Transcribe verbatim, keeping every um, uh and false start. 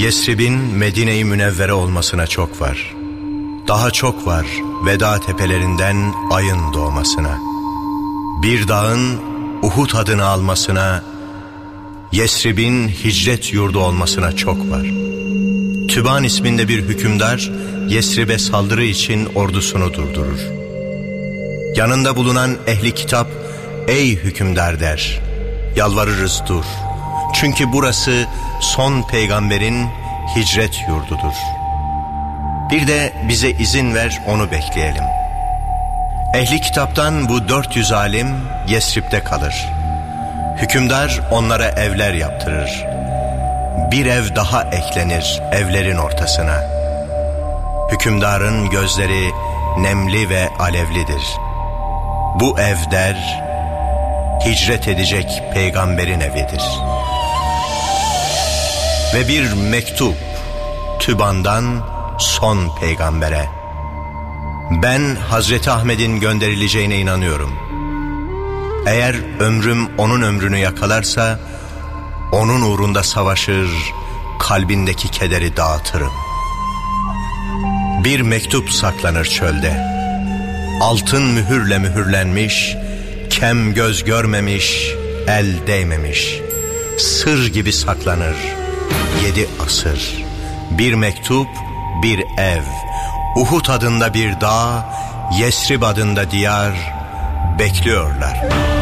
Yesrib'in Medine-i Münevvere olmasına çok var. Daha çok var Veda tepelerinden ayın doğmasına. Bir dağın Uhud adını almasına, Yesrib'in hicret yurdu olmasına çok var. Tüban isminde bir hükümdar Yesrib'e saldırı için ordusunu durdurur. Yanında bulunan ehli kitap, ey hükümdar der, yalvarırız dur. Çünkü burası son peygamberin hicret yurdudur. Bir de bize izin ver, onu bekleyelim. Ehli kitaptan bu dört yüz alim Yesrib'de kalır. Hükümdar onlara evler yaptırır. Bir ev daha eklenir evlerin ortasına. Hükümdarın gözleri nemli ve alevlidir. Bu ev der, hicret edecek peygamberin evidir. Ve bir mektup Tüban'dan son peygambere. Ben Hazreti Ahmet'in gönderileceğine inanıyorum. Eğer ömrüm onun ömrünü yakalarsa, onun uğrunda savaşır, kalbindeki kederi dağıtırım. Bir mektup saklanır çölde. Altın mühürle mühürlenmiş, kem göz görmemiş, el değmemiş. Sır gibi saklanır yedi asır. Bir mektup, bir ev, Uhud adında bir dağ, Yesrib adında diyar bekliyorlar.